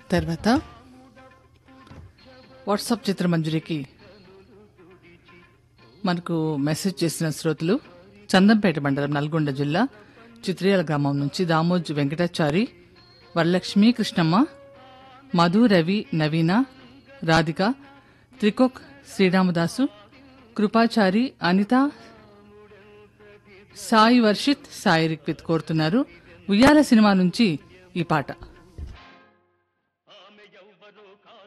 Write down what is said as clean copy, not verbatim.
తర్వాత వాట్సాప్ చిత్రమంజరికి మనకు మెసేజ్ చేసిన శ్రోతలు చందంపేట మండలం నల్గొండ జిల్లా చిత్రియాల గ్రామం నుంచి దామోజు వెంకటాచారి, వరలక్ష్మి, కృష్ణమ్మ, మధు, రవి, నవీన, రాధిక, త్రికోక్, శ్రీరామదాసు, కృపాచారి, అనిత, సాయి వర్షిత్, సాయి రిక్విత్ కోరుతున్నారు. ఉయ్యాల సినిమా నుంచి ఈ పాట.